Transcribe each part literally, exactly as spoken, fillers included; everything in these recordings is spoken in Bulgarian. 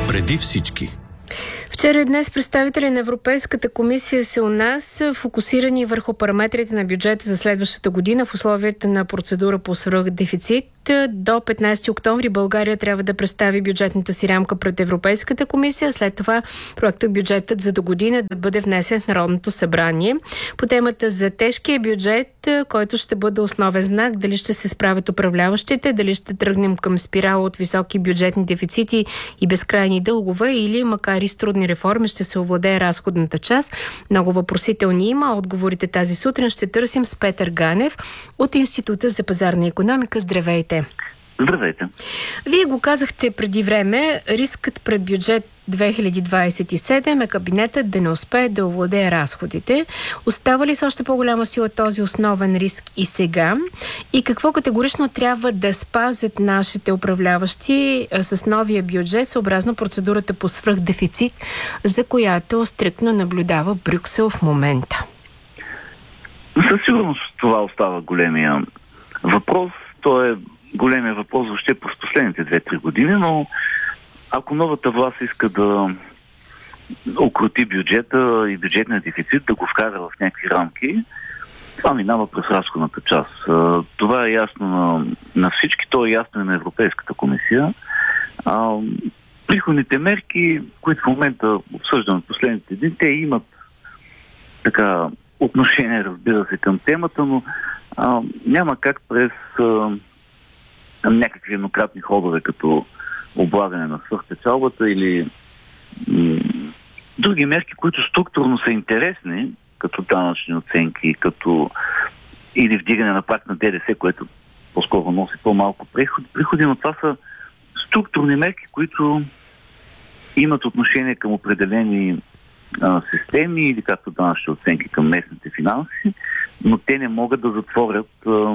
Преди всички. Вчера и днес представители на Европейската комисия са у нас, фокусирани върху параметрите на бюджета за следващата година в условията на процедура по свръхдефицит. До петнайсети октомври България трябва да представи бюджетната си рамка пред Европейската комисия. След това проектобюджетът за до година да бъде внесен в Народното събрание. По темата за тежкия бюджет, който ще бъде основен знак, дали ще се справят управляващите, дали ще тръгнем към спирала от високи бюджетни дефицити и безкрайни дългове, или макар и с трудни реформи ще се овладее разходната част. Много въпросителни има. Отговорите тази сутрин ще търсим с Петър Ганев от Института за пазарна икономика. Здравейте! Здравейте! Вие го казахте преди време, рискът пред бюджет две хиляди двайсет и седем е кабинетът да не успее да овладее разходите. Остава ли с още по-голяма сила този основен риск и сега? И какво категорично трябва да спазят нашите управляващи с новия бюджет, съобразно процедурата по свръхдефицит, за която стриктно наблюдава Брюксел в момента? Със сигурност това остава големия въпрос. То е големия въпрос въобще през последните две-три години, но ако новата власт иска да укроти бюджета и бюджетния дефицит, да го вкара в някакви рамки, това минава през разходната част. Това е ясно на, на всички, то е ясно и на Европейската комисия. А, приходните мерки, които в момента обсъждаме последните дни, те имат така отношение, разбира се, към темата, но а, няма как през а, някакви еднократни ходове, като облагане на свръхпечалбата или м- други мерки, които структурно са интересни, като данъчни оценки, като или вдигане на праг на ДДС, което по-скоро носи по-малко приходи, приходи, но това са структурни мерки, които имат отношение към определени а, системи или както данъчни оценки към местните финанси, но те не могат да затворят а,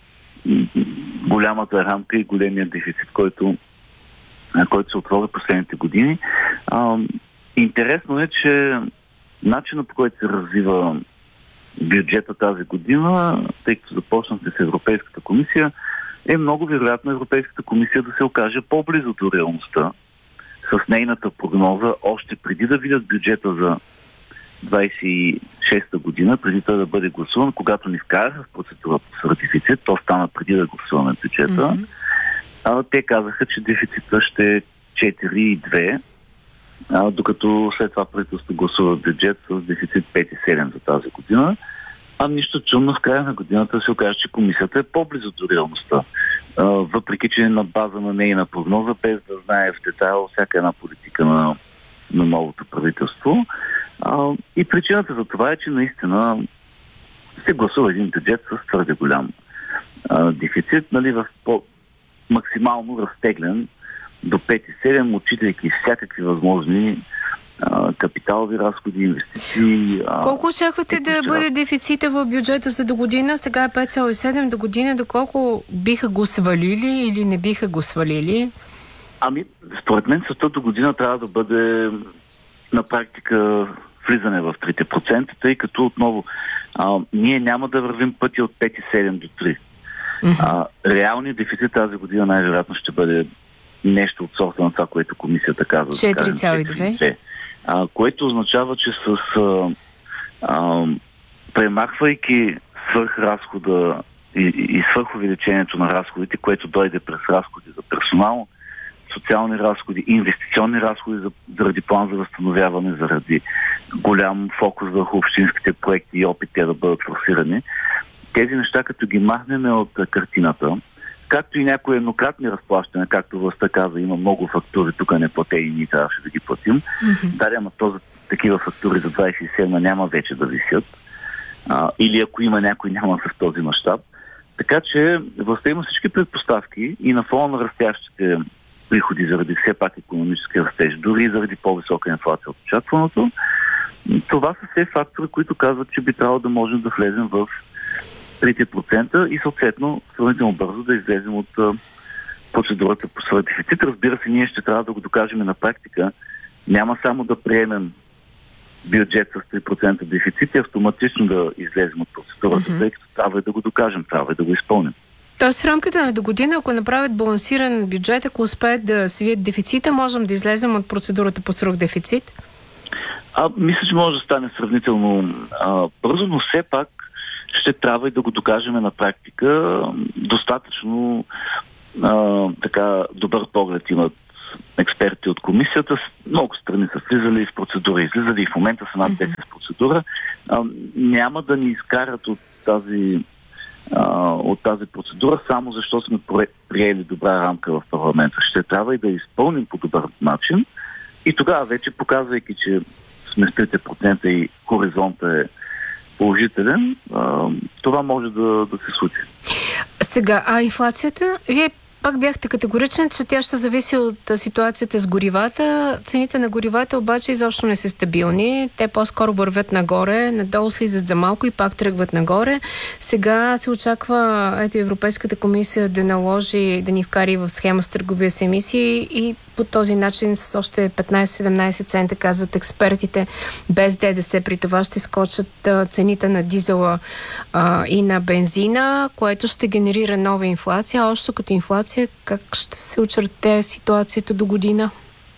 голямата рамка и големия дефицит, който който се отвори последните години. А, интересно е, че начинът, по който се развива бюджета тази година, тъй като започнахте с Европейската комисия, е много вероятно Европейската комисия да се окаже по-близо до реалността с нейната прогноза, още преди да видят бюджета за двайсет и шеста година, преди той да бъде гласуван, когато ни вкараха в процедура по свръхдефицит, то стана преди да гласуваме бюджета. Mm-hmm. А, те казаха, че дефицита ще е четири и две, а, докато след това правителството гласува бюджет с дефицит пет и седем за тази година. А нищо чудно в края на годината се окаже, че комисията е по-близо до реалността. А, въпреки, че на база на нейна прогноза, без да знае в детайл всяка една политика на, на новото правителство. А, и причината за това е, че наистина се гласува един бюджет с твърде голям а, дефицит, нали, в по максимално разтеглен до пет и седем, отчитайки всякакви възможни а, капиталови разходи, инвестиции. А, колко очаквате да бъде дефицита в бюджета за до година? Сега е пет цяло и седем до година. Доколко биха го свалили или не биха го свалили? Ами, според мен също до година трябва да бъде на практика влизане в трите процента, тъй като отново а, ние няма да вървим пътя от пет и седем до три. Uh-huh. А, реалният дефицит тази година най-вероятно ще бъде нещо от сорта на това, което комисията казва. четири цяло и две. А, което означава, че с а, а, премахвайки свръхразхода и, и свръхувеличението на разходите, което дойде през разходи за персонал, социални разходи, инвестиционни разходи за, заради план за възстановяване, заради голям фокус върху общинските проекти и опит те да бъдат форсирани. Тези неща, като ги махнем от картината, както и някои еднократни разплащания, както властта каза, има много фактури, тук не платени и ние трябваше да ги платим. Mm-hmm. Да, ама този, такива фактури за двайсет и седем няма вече да висят. А, или ако има някой, няма в този мащаб. Така че властта има всички предпоставки и на фона на растящите приходи заради все пак икономически растеж, дори заради по-висока инфлация от очакваното. Това са все фактори, които казват, че би трябвало да можем да влезем в трите процента и съответно сравнително бързо да излезем от а, процедурата по свръхдефицит. Разбира се, ние ще трябва да го докажем на практика. Няма само да приемем бюджет с три процента дефицит и автоматично да излезем от процедурата, mm-hmm. тъй като трябва и да го докажем, трябва и да го изпълним. Тоест в рамките на до година, ако направят балансиран бюджет, ако успеят да свият дефицита, можем да излезем от процедурата по свръхдефицит? А, мисля, че може да стане сравнително а, бързо, но все пак ще трябва и да го докажем на практика. Достатъчно а, така добър поглед имат експерти от комисията. Много страни са влизали в процедура, излизали и в момента са над десет в процедура. А, няма да ни изкарат от тази от тази процедура, само защото сме приели добра рамка в парламента. Ще трябва и да изпълним по добър начин и тогава вече, показвайки, че сме с трите процента и хоризонта е положителен, това може да, да се случи. Сега, а инфлацията? Вие пак бяхте категоричен, че тя ще зависи от ситуацията с горивата. Цените на горивата обаче изобщо не са стабилни. Те по-скоро вървят нагоре, надолу слизат за малко и пак тръгват нагоре. Сега се очаква ето Европейската комисия да наложи, да ни вкари в схема с търговия с емисии и по този начин с още петнайсет-седемнайсет цента, казват експертите, без ДДС. При това ще скочат а, цените на дизела а, и на бензина, което ще генерира нова инфлация. Още като инфлация, как ще се очерте ситуацията до година?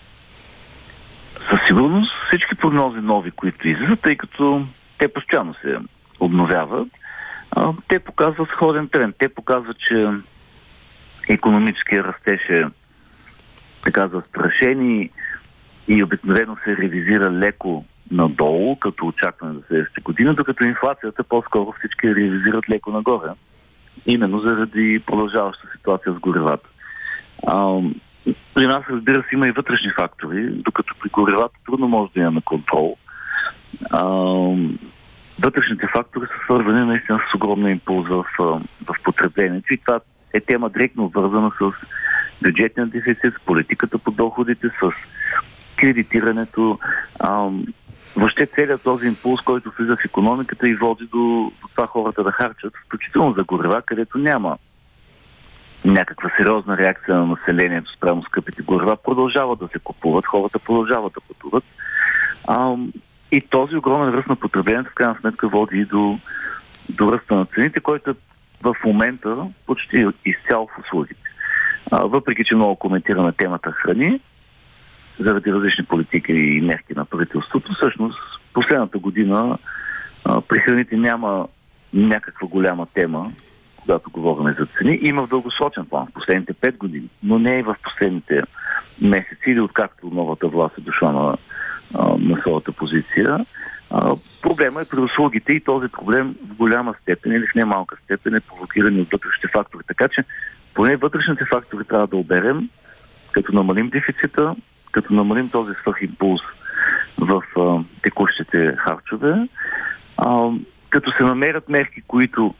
Със сигурност всички прогнози нови, които излизат, тъй като те постоянно се обновяват, а, те показват сходен тренд. Те показват, че икономическия растеж е така застрашени и обикновено се ревизира леко надолу, като очакване за следващата година, докато инфлацията по-скоро всички ревизират леко нагоре, именно заради продължаваща ситуация с горивата. А, при нас, разбира се, има и вътрешни фактори, докато при горивата трудно може да имаме контрол. А, вътрешните фактори са свързани наистина с огромна импулс в, в потреблението и това е тема директно обвързана с бюджетния дефицит, с политиката по доходите, с кредитирането. А, въобще целият този импулс, който влиза в икономиката и води до, до това хората да харчат, включително за горива, където няма някаква сериозна реакция на населението спрямо скъпите горива, продължават да се купуват, хората продължават да пътуват. А, и този огромен ръст на потреблението в крайна сметка води и до, до ръста на цените, който е в момента почти изцяло в услугите. А, въпреки че много коментираме темата храни, заради различни политики и мерки на правителството, всъщност последната година а, при храните няма някаква голяма тема, когато говорим за цени. Има в дългосрочен план в последните пет години, но не и в последните месеци или откакто новата власт е дошла на, а, на своята позиция. А, проблема е при услугите и този проблем в голяма степен или в немалка степен е провокиран от вътрешните фактори. Така че поне вътрешните фактори трябва да оберем, като намалим дефицита, като намалим този свръхимпулс в а, текущите харчове, а, като се намерят мерки, които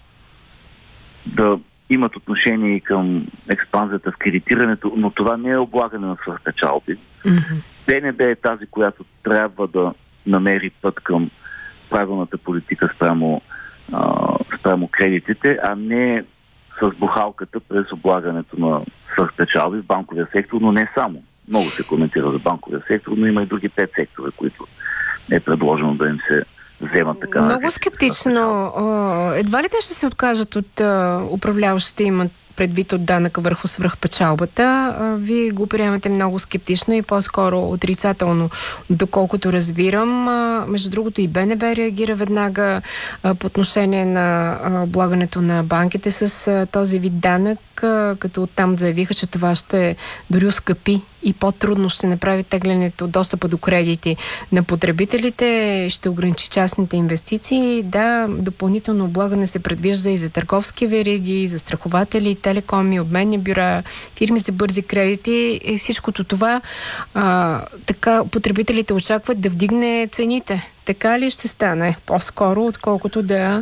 да имат отношение и към експанзията в кредитирането, но това не е облагане на свръхпечалби. Mm-hmm. БНБ е тази, която трябва да намери път към правилната политика спрямо, а, спрямо кредитите, а не с бухалката през облагането на свръхпечалби в банковия сектор, но не само. Много се коментира за банковия сектор, но има и други пет сектора, които е предложено да им се вземат така. Много скептично. Едва ли те ще се откажат от управляващите имат предвид от данъка върху свръхпечалбата? Вие го приемате много скептично и по-скоро отрицателно, доколкото разбирам. Между другото и БНБ реагира веднага по отношение на облагането на банките с този вид данък, като оттам заявиха, че това ще дори оскъпи и по-трудно ще направи теглянето, достъпа до кредити на потребителите, ще ограничи частните инвестиции. Да, допълнително облагане се предвижда и за търговски вериги, и за страхователи, телекоми, обменни бюра, фирми за бързи кредити и всичкото това а, така потребителите очакват да вдигне цените. Така ли ще стане? По-скоро, отколкото да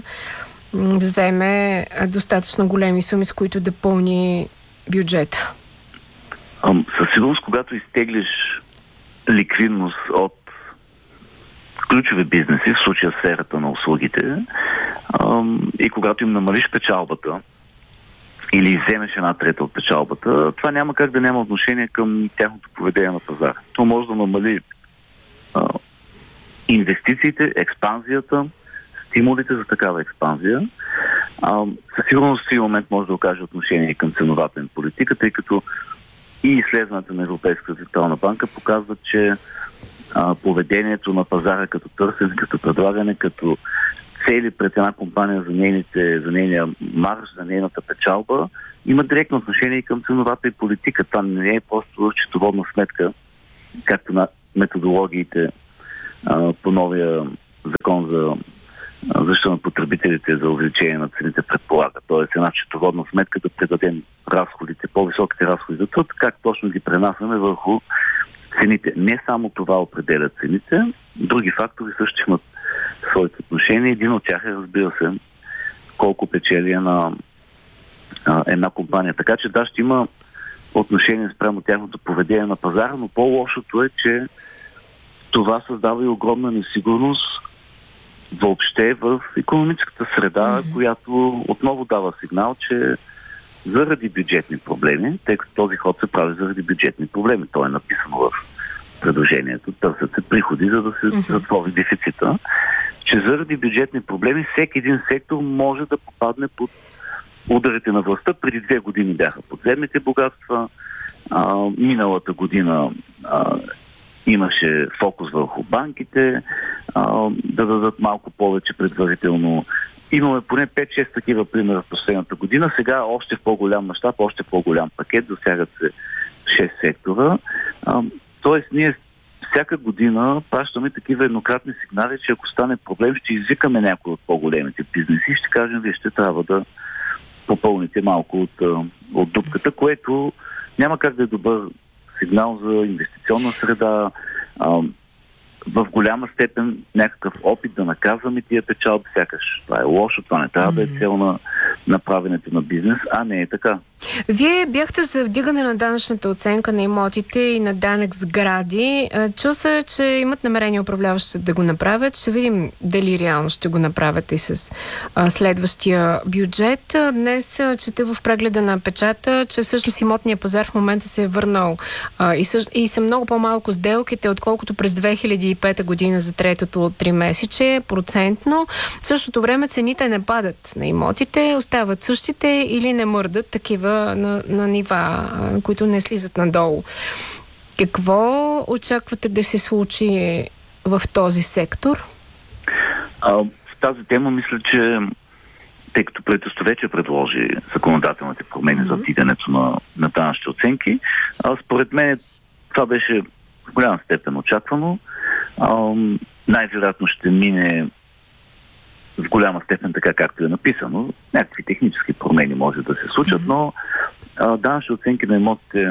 вземе достатъчно големи суми, с които да пълни бюджета. Със сигурност, когато изтеглиш ликвидност от ключови бизнеси, в случая сферата на услугите, и когато им намалиш печалбата или вземеш една трета от печалбата, това няма как да няма отношение към тяхното поведение на пазара. То може да намали а, инвестициите, експанзията, стимулите за такава експанзия. А, със сигурност в един момент може да окаже отношение към ценовата им политика, тъй като и изследването на Европейската централна банка показва, че а, поведението на пазара като търсене, като предлагане, като цели пред една компания за, нейните, за нейния марж, за нейната печалба, има директно отношение и към ценовата и политика. Това не е просто счетоводна сметка, както на методологиите а, по новия закон за защита на потребителите за увеличение на цените предполага. Тоест една счетоводна сметка да предадем разходите, по-високите разходи за труд, как точно ги пренасяме върху цените. Не само това определят цените, други фактори също имат своите отношения. Един от тях е, разбира се, колко печели на а, една компания. Така че да, ще има отношение спрямо тяхното поведение на пазара, но по-лошото е, че това създава и огромна несигурност въобще в икономическата среда, mm-hmm. която отново дава сигнал, че заради бюджетни проблеми, тъй като този ход се прави заради бюджетни проблеми, то е написано в предложението, търсят се приходи, за да се mm-hmm. затвори дефицита, че заради бюджетни проблеми всеки един сектор може да попадне под ударите на властта. Преди две години бяха подземните богатства, а, миналата година а, имаше фокус върху банките, а, да дадат малко повече предварително. Имаме поне пет-шест такива примера в последната година. Сега още в по-голям мащаб, още в по-голям пакет, засягат се шест сектора. А, тоест ние всяка година пращаме такива еднократни сигнали, че ако стане проблем, ще извикаме някой от по-големите бизнеси и ще кажем, вие ще трябва да попълните малко от, от дупката, което няма как да е добър сигнал за инвестиционна среда, а, в голяма степен някакъв опит да наказваме тия печалби, сякаш това е лошо, това не трябва mm-hmm. да е цел на направенето на бизнес, а не е така. Вие бяхте за вдигане на данъчната оценка на имотите и на данък сгради. Чу се, че имат намерение управляващите да го направят. Ще видим дали реално ще го направят и с а, следващия бюджет. Днес чета в прегледа на печата, че всъщност имотния пазар в момента се е върнал а, и, съ, и са много по-малко сделките, отколкото през две хиляди и пета година за третото три месече, процентно. В същото време цените не падат на имотите, остават същите или не мърдат такива на, на нива, които не слизат надолу. Какво очаквате да се случи в този сектор? А, в тази тема мисля, че тъй като правителството вече предложи законодателните промени mm-hmm. за вдигането на, на данъчните оценки, а, според мен това беше в голяма степен очаквано. А, най-вероятно ще мине в голяма степен така, както е написано. Някакви технически промени може да се случат, mm-hmm. но а, данъчни оценки на имотите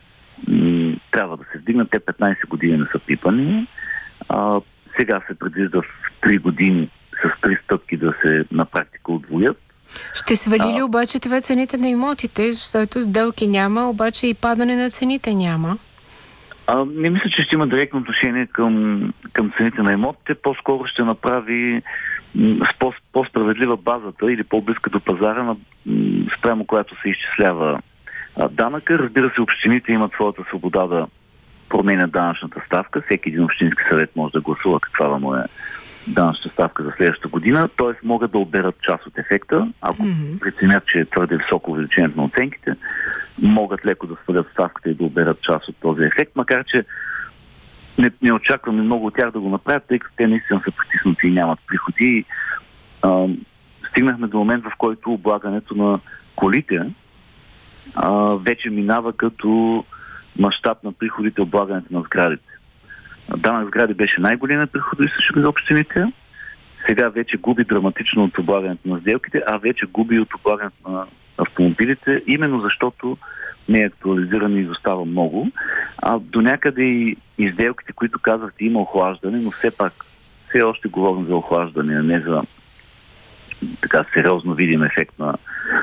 м- трябва да се вдигнат. Те петнайсет години не са пипани. А, сега се предвижда в три години с три стъпки да се на практика удвоят. Ще свали ли обаче това цените на имотите, защото сделки няма, обаче и падане на цените няма? А, не мисля, че ще има директно отношение към, към цените на имотите. По-скоро ще направи м, с по- по-справедлива базата или по-близка до пазара, на, м, спрямо която се изчислява а, данъка. Разбира се, общините имат своята свобода да променят данъчната ставка. Всеки един общински съвет може да гласува каква да му е данъчната ставка за следващата година. Т.е. могат да отберат част от ефекта, ако mm-hmm. преценят, че е твърде високо увеличението на оценките, могат леко да свалят ставката и да оберат част от този ефект, макар че не, не очакваме много от тях да го направят, тъй като те наистина са притиснати и нямат приходи. А, стигнахме до момент, в който облагането на колите а, вече минава като мащаб на приходите, облагането на сградите. Данък сгради беше най-големият приходоизточник за общините. Сега вече губи драматично от облагането на сделките, а вече губи от облагането на автомобилите, именно защото не е актуализирано и изостава много. А до някъде и изделките, които казахте, има охлаждане, но все пак все още говорим за охлаждане, а не за така сериозно видим ефект на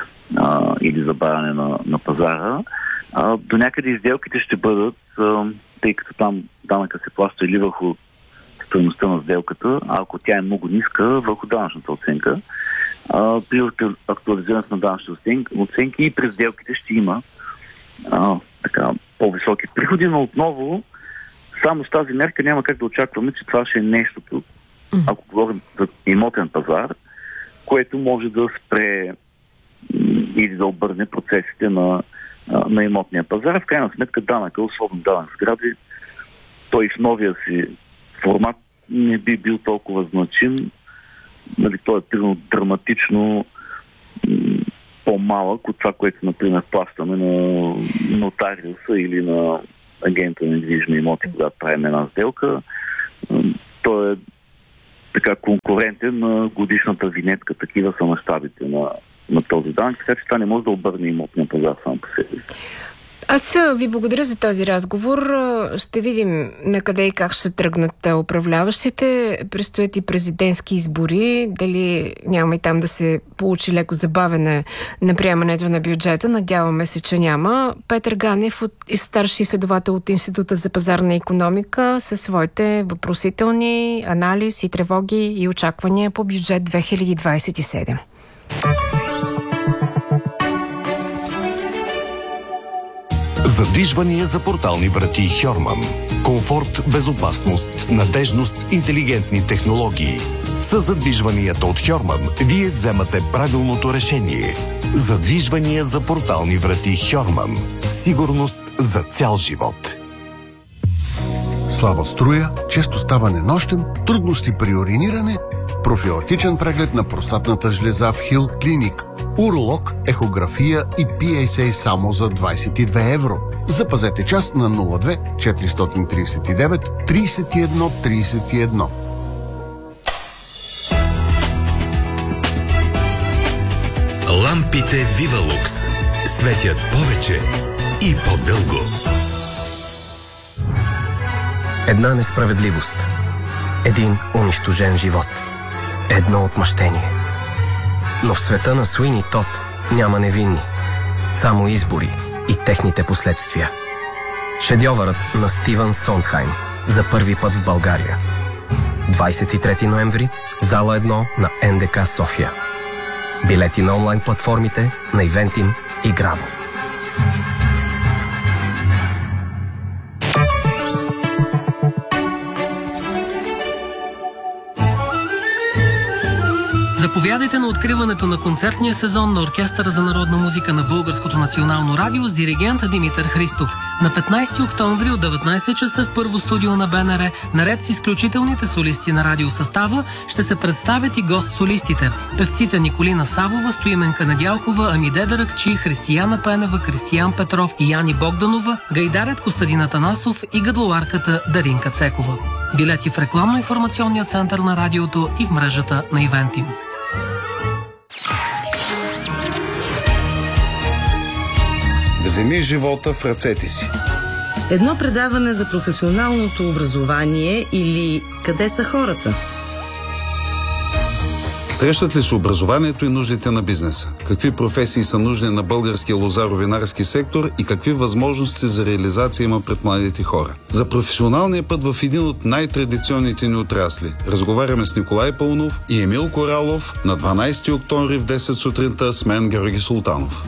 а, или забавяне на, на пазара. А, до някъде изделките ще бъдат, а, тъй като там данъка се плаща или върху стойността на сделката, а ако тя е много ниска, върху данъчната оценка. А, при актуализирането на данъчните оценки и през сделките ще има а, така, по-високи приходи, но отново само с тази мерка няма как да очакваме, че това ще е нещото, ако говорим за имотен пазар, което може да спре или да обърне процесите на, на имотния пазар. В крайна сметка данъка, особено данък сгради, той в новия си формат не би бил толкова значим. Нали, той е примерно драматично по-малък от това, което, например, плащаме на нотариуса или на агента на недвижими имоти, когато правим една сделка. Той е така конкурентен на годишната винетка. Такива са мащабите на, на този данък, така че това не може да обърне имотния пазар сам по себе си. Аз ви благодаря за този разговор. Ще видим на къде и как ще тръгнат управляващите. Предстоят и президентски избори. Дали няма и там да се получи леко забавене на приемането на бюджета. Надяваме се, че няма. Петър Ганев, от, старши изследовател от Института за пазарна икономика, със своите въпросителни анализ и тревоги и очаквания по бюджет две хиляди двадесет и седем. Задвижвания за портални врати Хьорман. Комфорт, безопасност, надежност, интелигентни технологии. С задвижванията от Хьорман вие вземате правилното решение. Задвижвания за портални врати Хьорман. Сигурност за цял живот. Слаба струя, често ставане нощем, трудности при уриниране, профилактичен преглед на простатната жлеза в Хил Клиник. Уролог, ехография и Пи Ес Ей само за двадесет и две евро. Запазете час на нула две четиристотин тридесет и девет тридесет и едно тридесет и едно. Лампите Вивалукс светят повече и по-дълго. Една несправедливост. Един унищожен живот. Едно отмъщение. Но в света на Суини Тод няма невинни. Само избори и техните последствия. Шедьовърът на Стивън Сондхайм за първи път в България. двадесет и трети ноември, зала едно на Ен Де Ка София. Билети на онлайн платформите на Ивентим и Граво. Заповядайте на откриването на концертния сезон на Оркестъра за народна музика на Българското национално радио с диригент Димитър Христов. На петнадесети октомври от деветнадесет часа в първо студио на Б Ен Ер, наред с изключителните солисти на радиосъстава, ще се представят и гост-солистите. Певците Николина Савова, Стоименка Недялкова, Амиде Даракчи, Християна Пенева, Кристиян Петров и Яни Богданова, гайдарят Костадин Атанасов и гадлоарката Даринка Цекова. Билети в рекламно-информационния център на радиото и в мрежата на Ивентим. Вземи живота в ръцете си. Едно предаване за професионалното образование или къде са хората? Срещат ли се образованието и нуждите на бизнеса? Какви професии са нужни на българския лозаро-винарски сектор и какви възможности за реализация има пред младите хора? За професионалния път в един от най-традиционните ни отрасли разговаряме с Николай Паунов и Емил Коралов на дванадесети октомври в десет сутринта с мен Георги Султанов.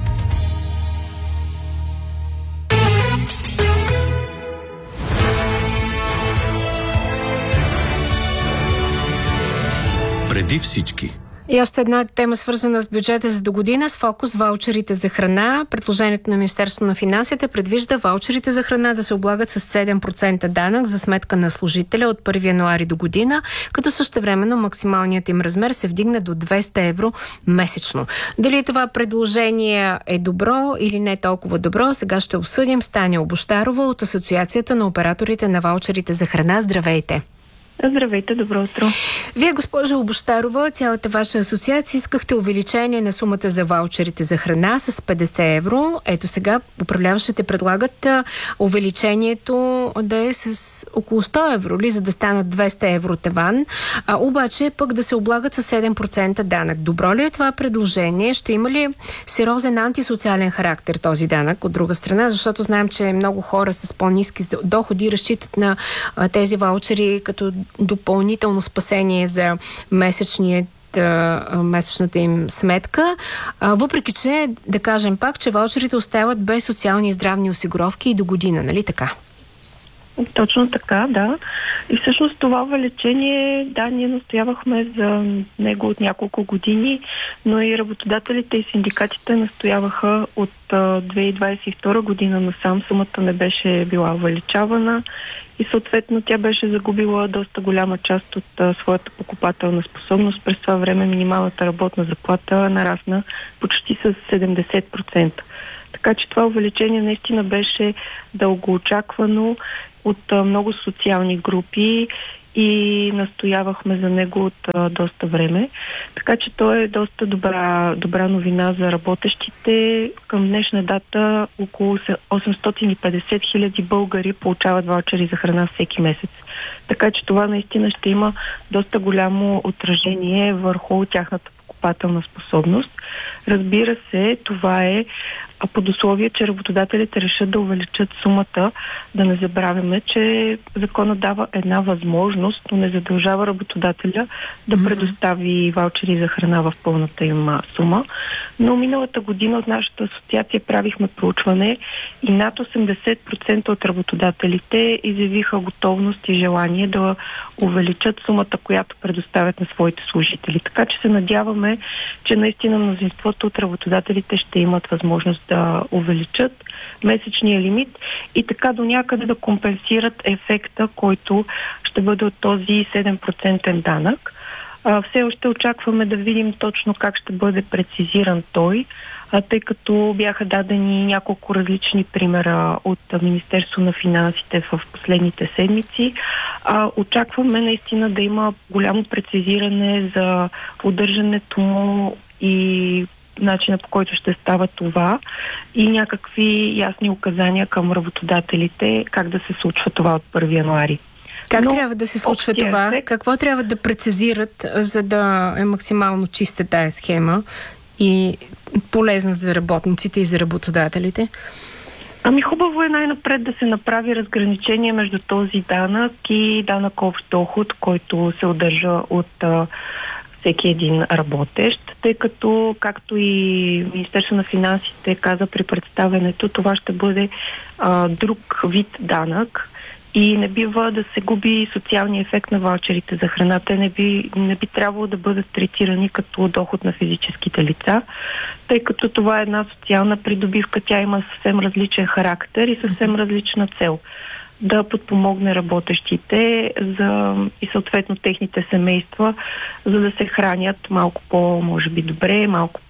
Преди всички. И още една тема, свързана с бюджета за до година, с фокус ваучерите за храна. Предложението на Министерството на финансите предвижда ваучерите за храна да се облагат с седем процента данък за сметка на служителя от първи януари до година, като същевременно максималният им размер се вдигне до двеста евро месечно. Дали това предложение е добро или не толкова добро, сега ще обсъдим с Таня Обощарова от Асоциацията на операторите на ваучерите за храна. Здравейте! Здравейте, добро утро. Вие, госпожа Обощарова, цялата ваша асоциация искахте увеличение на сумата за ваучерите за храна с петдесет евро. Ето сега управляващите предлагат увеличението да е с около сто евро, ли, за да станат двеста евро таван, а обаче пък да се облагат с седем процента данък. Добро ли е това предложение? Ще има ли сериозен антисоциален характер този данък от друга страна? Защото знаем, че много хора с по-ниски доходи разчитат на тези ваучери като допълнително спасение за месечният месечната им сметка, въпреки че, да кажем пак, че ваучерите остават без социални и здравни осигуровки и до година, нали така? Точно така, да. И всъщност това увеличение, да, ние настоявахме за него от няколко години, но и работодателите и синдикатите настояваха от две хиляди двадесет и втора година насам. Сумата не беше била увеличавана и съответно тя беше загубила доста голяма част от а, своята покупателна способност. През това време минималната работна заплата нарасна почти с седемдесет процента. Така че това увеличение наистина беше дългоочаквано от а, много социални групи и настоявахме за него от а, доста време. Така че то е доста добра, добра новина за работещите. Към днешна дата около осемстотин и петдесет хиляди българи получават ваучери за храна всеки месец. Така че това наистина ще има доста голямо отражение върху тяхната покупателна способност. Разбира се, това е под условие, че работодателите решат да увеличат сумата. Да не забравяме, че законът дава една възможност, но не задължава работодателя да mm-hmm. предостави ваучери за храна в пълната им сума. Но миналата година от нашата асоциация правихме проучване и над осемдесет процента от работодателите изявиха готовност и желание да увеличат сумата, която предоставят на своите служители. Така че се надяваме, че наистина мнозинството от работодателите ще имат възможност да увеличат месечния лимит и така до някъде да компенсират ефекта, който ще бъде от този седем процента данък. А, все още очакваме да видим точно как ще бъде прецизиран той, а, тъй като бяха дадени няколко различни примера от Министерство на финансите в последните седмици. А, очакваме наистина да има голямо прецизиране за удържането му и начина, по който ще става това и някакви ясни указания към работодателите как да се случва това от първи януари. Как Но, трябва да се случва това? Ефект... Какво трябва да прецизират, за да е максимално чиста тая схема и полезна за работниците и за работодателите? Ами хубаво е най-напред да се направи разграничение между този данък и данък общ доход, който се удържа от а, всеки един работещ, тъй като, както и Министерство на финансите каза при представянето, това ще бъде а, друг вид данък и не бива да се губи социалния ефект на ваучерите за храна. Те не би, не би трябвало да бъдат третирани като доход на физическите лица, тъй като това е една социална придобивка. Тя има съвсем различен характер и съвсем различна цел. Да подпомогне работещите за, и съответно техните семейства, за да се хранят малко по, може би, добре, малко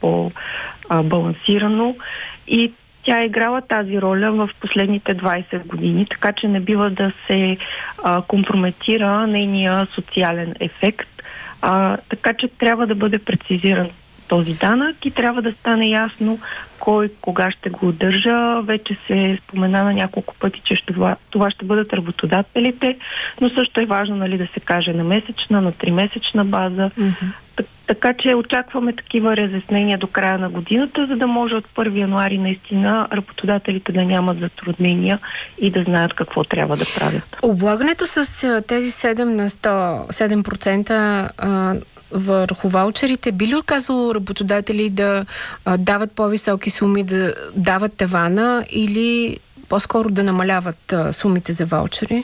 по-балансирано. И тя е играла тази роля в последните двадесет години, така че не бива да се а, компрометира нейния социален ефект. А, така че трябва да бъде прецизиран този данък и трябва да стане ясно кой кога ще го удържа. Вече се спомена на няколко пъти, че ще, това ще бъдат работодателите, но също е важно, нали, да се каже на месечна, на тримесечна база. Mm-hmm. Така че очакваме такива разяснения до края на годината, за да може от първи януари наистина работодателите да нямат затруднения и да знаят какво трябва да правят. Облагането с тези седем на сто, седем процента а, върху ваучерите, би ли отказало работодатели да а, дават по-високи суми, да дават тавана или по-скоро да намаляват а, сумите за ваучери?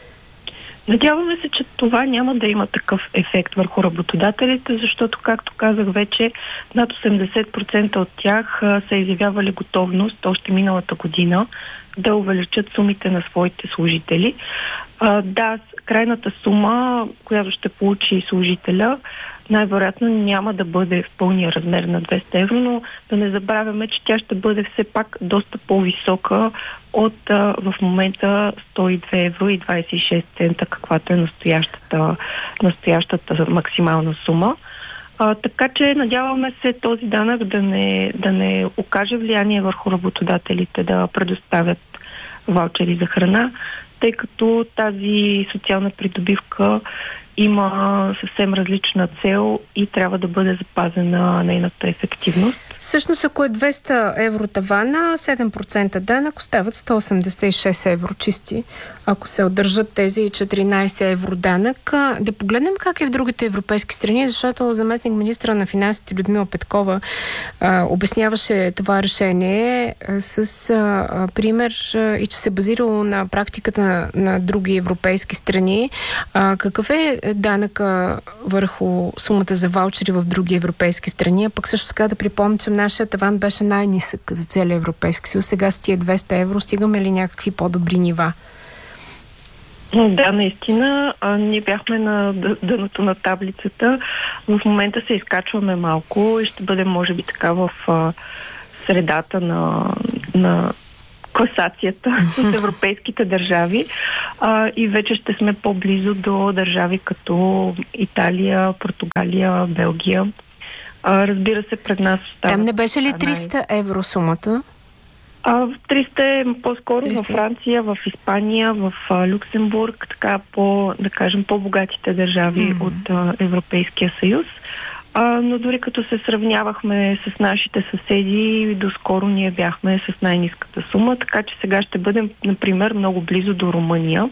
Надяваме се, че това няма да има такъв ефект върху работодателите, защото, както казах вече, над осемдесет процента от тях а, са изявявали готовност още миналата година да увеличат сумите на своите служители. А, да, крайната сума, която ще получи служителя, най-вероятно няма да бъде в пълния размер на двеста евро, но да не забравяме, че тя ще бъде все пак доста по-висока от а, в момента сто и две евро и двадесет и шест цента, каквато е настоящата, настоящата максимална сума. А, така че надяваме се този данък да не, да не окаже влияние върху работодателите да предоставят ваучери за храна, тъй като тази социална придобивка има съвсем различна цел и трябва да бъде запазена нейната ефективност. Всъщност, ако е двеста евро тавана, седем процента данък, остават сто осемдесет и шест евро чисти, ако се удържат тези четиринайсет евро данък. Да погледнем как е в другите европейски страни, защото заместник министра на финансите Людмила Петкова а, обясняваше това решение а, с а, пример а, и че се базирало на практиката на, на други европейски страни. А, какъв е данъка върху сумата за ваучери в други европейски страни? А пък също така да припомня, че нашия таван беше най-нисък за целия Европейски съюз. Сега с тия двеста евро стигаме ли някакви по-добри нива? Да, наистина. А, ние бяхме на дъното на таблицата. В момента се изкачваме малко и ще бъдем, може би, така в а, средата на, на класацията от европейските държави. А, и вече ще сме по-близо до държави като Италия, Португалия, Белгия. А, разбира се, пред нас остава... Там не беше ли триста евро сумата? А, триста е по-скоро във Франция, в Испания, в а, Люксембург, така по, да кажем, по-богатите държави mm-hmm. от а, Европейския съюз. А, но дори като се сравнявахме с нашите съседи, доскоро ние бяхме с най-ниската сума, така че сега ще бъдем, например, много близо до Румъния.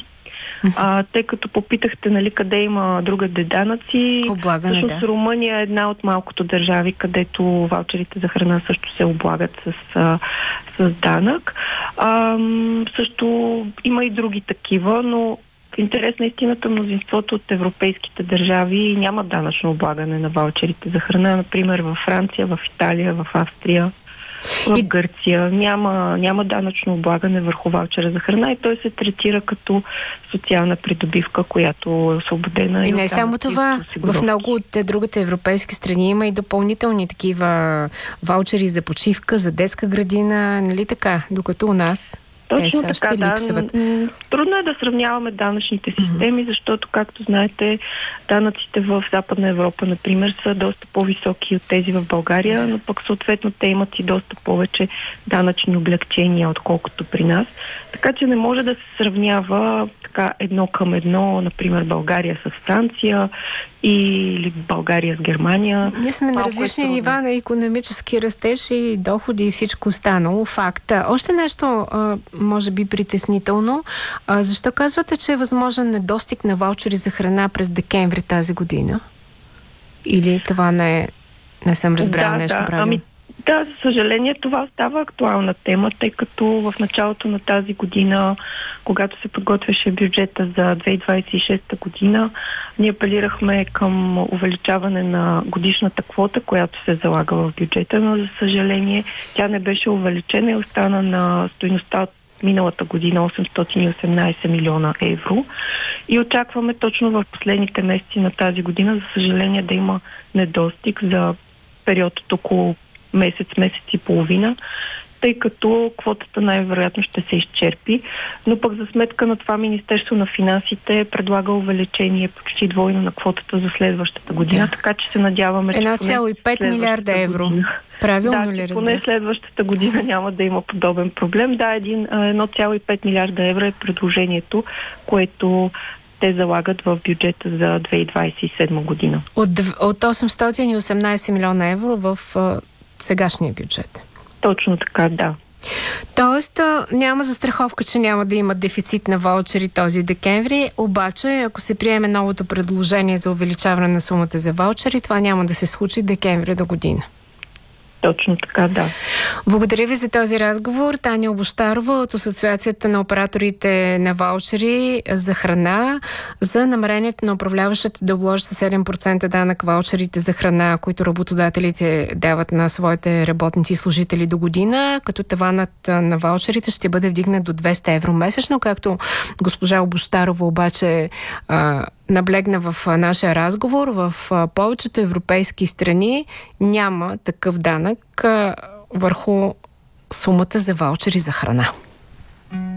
А, тъй като попитахте, нали, къде има другаде данъци, облагане, всъщност да. Румъния е една от малкото държави, където ваучерите за храна също се облагат с, а, с данък. А, също има и други такива, но в интерес на истината мнозинството от европейските държави няма данъчно облагане на ваучерите за храна, например във Франция, в Италия, в Австрия. В и... Гърция няма, няма данъчно облагане върху ваучера за храна и той се третира като социална придобивка, която е освободена. И, и не само това. В много от другите европейски страни има и допълнителни такива ваучери за почивка, за детска градина, нали така? Докато у нас... Точно Те, така, да. Трудно е да сравняваме данъчните системи, mm-hmm. защото, както знаете, данъците в Западна Европа, например, са доста по-високи от тези в България, но пък съответно те имат и доста повече данъчни облегчения, отколкото при нас. Така че не може да се сравнява така едно към едно, например, България с Франция или България с Германия. Ние сме на различни нива на икономически растеж и доходи и всичко останало. Факта. Още нещо, може би притеснително. Защо казвате, че е възможен недостиг на ваучери за храна през декември тази година? Или това не е... Не съм разбрала да, нещо да. правилно. Ами, да, за съжаление това остава актуална тема, тъй като в началото на тази година, когато се подготвяше бюджета за две хиляди двадесет и шеста година, ние апелирахме към увеличаване на годишната квота, която се залага в бюджета, но за съжаление тя не беше увеличена и остана на стойността от миналата година осемстотин и осемнайсет милиона евро. И очакваме точно в последните месеци на тази година, за съжаление, да има недостиг за период от около месец, месец и половина, тъй като квотата най-вероятно ще се изчерпи. Но пък за сметка на това Министерство на финансите предлага увеличение почти двойно на квотата за следващата година, да. Така че се надяваме, че едно цяло и пет милиарда евро. Година. Правилно да, ли разбира? Поне следващата година няма да има подобен проблем. Да, един, едно цяло и пет милиарда евро е предложението, което те залагат в бюджета за две хиляди двадесет и седма година. От, от осемстотин и осемнайсет милиона евро в а, сегашния бюджет. Точно така, да. Тоест няма застраховка, че няма да има дефицит на ваучери този декември, обаче ако се приеме новото предложение за увеличаване на сумата за ваучери, това няма да се случи декември до година. Точно така, да. Благодаря ви за този разговор. Таня Обощарова от Асоциацията на операторите на ваучери за храна за намерението на управляващата да обложи със седем процента данък ваучерите за храна, които работодателите дават на своите работници и служители до година, като таванът на ваучерите ще бъде вдигнат до двеста евро месечно, както госпожа Обощарова обаче а, наблегна в нашия разговор. В повечето европейски страни няма такъв данък върху сумата за ваучери за храна.